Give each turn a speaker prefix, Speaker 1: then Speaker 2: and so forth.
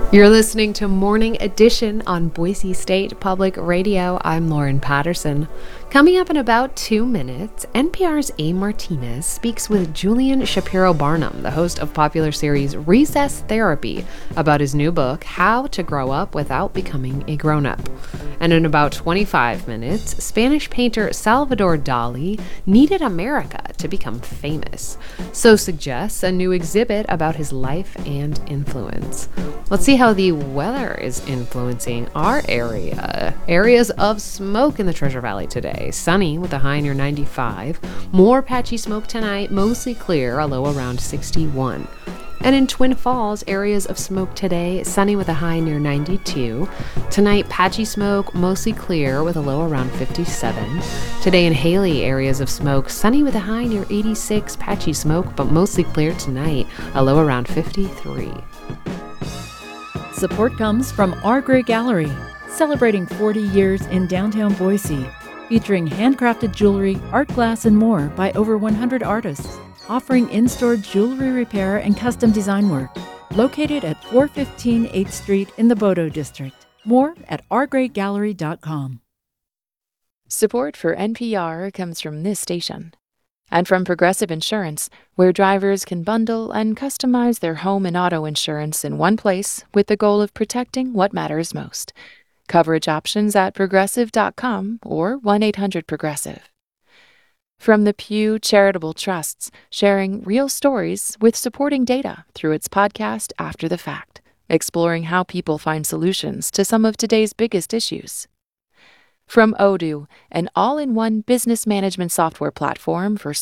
Speaker 1: You're listening to Morning Edition on Boise State Public Radio. I'm Lauren Patterson. Coming up in about 2 minutes, NPR's A. Martinez speaks with Julian Shapiro Barnum, the host of popular series Recess Therapy, about his new book, How to Grow Up Without Becoming a Grown-Up. And in about 25 minutes, Spanish painter Salvador Dali needed America to become famous. So suggests a new exhibit about his life and influence. Let's see how the weather is influencing our area. Areas of smoke in the Treasure Valley today. Sunny with a high near 95. More patchy smoke tonight, mostly clear, a low around 61. And in Twin Falls, areas of smoke today, sunny with a high near 92. Tonight, patchy smoke, mostly clear with a low around 57. Today in Haley, areas of smoke, sunny with a high near 86. Patchy smoke, but mostly clear tonight, a low around 53.
Speaker 2: Support comes from Our Great Gallery, celebrating 40 years in downtown Boise, featuring handcrafted jewelry, art glass, and more by over 100 artists, offering in-store jewelry repair and custom design work. Located at 415 8th Street in the Bodo District. More at ourgreatgallery.com.
Speaker 3: Support for NPR comes from this station and from Progressive Insurance, where drivers can bundle and customize their home and auto insurance in one place with the goal of protecting what matters most. Coverage options at progressive.com or 1-800-PROGRESSIVE. From the Pew Charitable Trusts, sharing real stories with supporting data through its podcast After the Fact, exploring how people find solutions to some of today's biggest issues. From Odoo, an all-in-one business management software platform for